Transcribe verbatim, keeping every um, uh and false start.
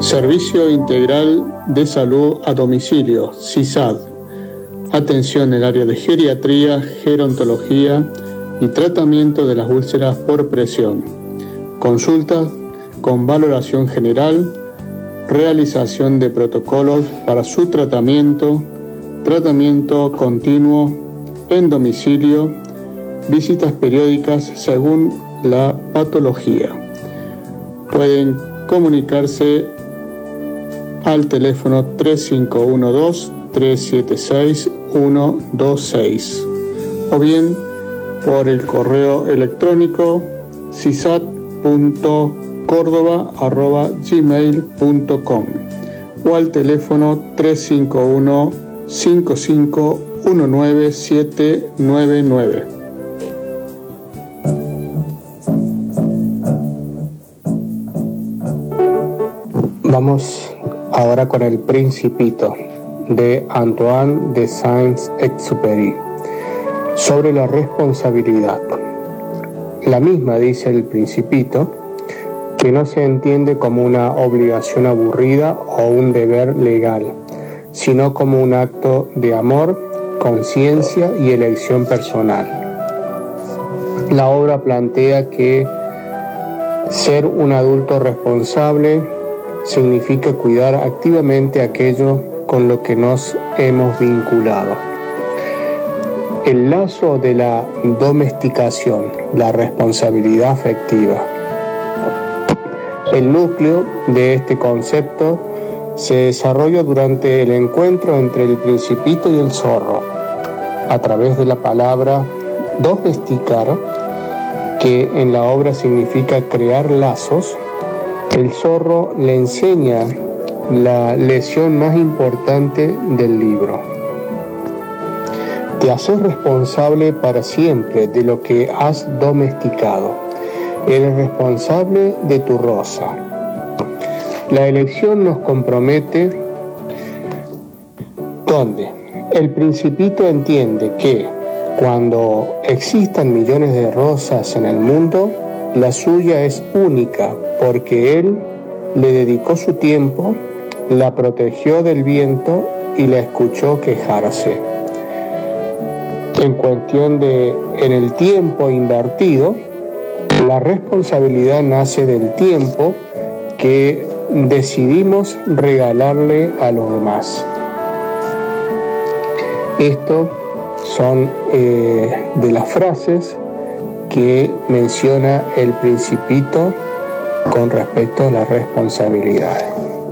Servicio Integral de Salud a Domicilio, S I S A D. Atención en el área de geriatría, gerontología y tratamiento de las úlceras por presión. Consultas con valoración general, realización de protocolos para su tratamiento, tratamiento continuo en domicilio, visitas periódicas según la patología. Pueden comunicarse al teléfono tres cinco uno dos, tres siete seis, uno dos seis o bien por el correo electrónico sisat punto córdoba arroba gmail punto com o al teléfono tres cinco uno, cinco cinco uno nueve, siete nueve nueve. Vamos ahora con El Principito de Antoine de Saint-Exupéry sobre la responsabilidad. La misma, dice El Principito, que no se entiende como una obligación aburrida o un deber legal, sino como un acto de amor, conciencia y elección personal. La obra plantea que ser un adulto responsable significa cuidar activamente aquello con lo que nos hemos vinculado. El lazo de la domesticación, la responsabilidad afectiva. El núcleo de este concepto se desarrolla durante el encuentro entre el Principito y el zorro, a través de la palabra domesticar, que en la obra significa crear lazos. El zorro le enseña la lección más importante del libro. Te haces responsable para siempre de lo que has domesticado. Eres responsable de tu rosa. La elección nos compromete. ¿Dónde? El Principito entiende que cuando existan millones de rosas en el mundo, la suya es única porque él le dedicó su tiempo, la protegió del viento y la escuchó quejarse. En cuestión de en el tiempo invertido, la responsabilidad nace del tiempo que decidimos regalarle a los demás. Estos son eh, de las frases que menciona El Principito con respecto a la responsabilidad.